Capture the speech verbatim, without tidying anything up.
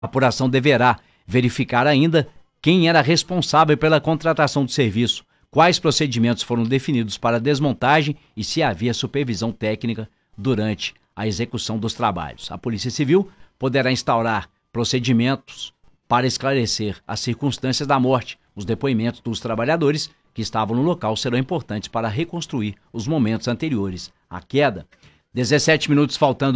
A apuração deverá verificar ainda quem era responsável pela contratação do serviço, quais procedimentos foram definidos para a desmontagem e se havia supervisão técnica durante a execução dos trabalhos. A Polícia Civil poderá instaurar procedimentos para esclarecer as circunstâncias da morte. Os depoimentos dos trabalhadores que estavam no local serão importantes para reconstruir os momentos anteriores à queda. dezessete minutos faltando